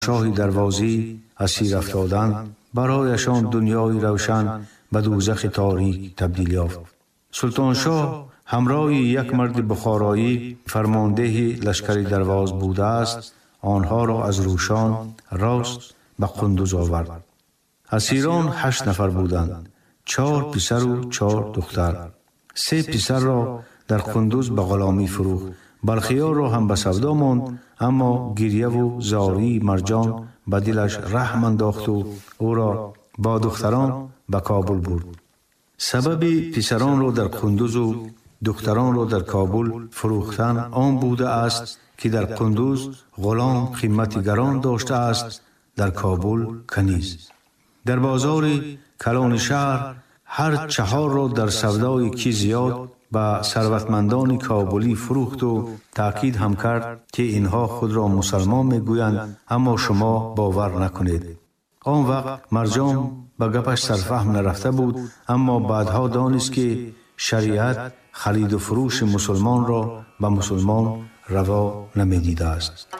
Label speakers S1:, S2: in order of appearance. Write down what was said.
S1: شاه دروازی اسیر افتادند، برایشان دنیای روشن به دوزخ تاریک تبدیل یافت. سلطان شاه همراه یک مرد بخارایی فرمانده لشکر درواز بوده است، آنها را از روشان راست به قندوز آورد. اسیران 8 نفر بودند، 4 پسر و 4 دختر. 3 پسر را در قندوز به غلامی فروخت. بلخیار را هم به سودا ماند، اما گریه و زاری مرجان به دلش رحم انداخت و او را با دختران به کابل برد. سبب پسران را در قندوز و دختران را در کابل فروختن آن بوده است که در قندوز غلام قیمت گران داشته است، در کابل کنیز. در بازار کلان شهر هر 4 را در سودای کی زیاد به ثروتمندان کابلی فروخت و تاکید هم کرد که اینها خود را مسلمان میگویند، اما شما باور نکنید. آن وقت مرجان به گپش سرفهم نرفته بود، اما بعدها دانست که شریعت خرید و فروش مسلمان را به مسلمان روا نمیدیده است.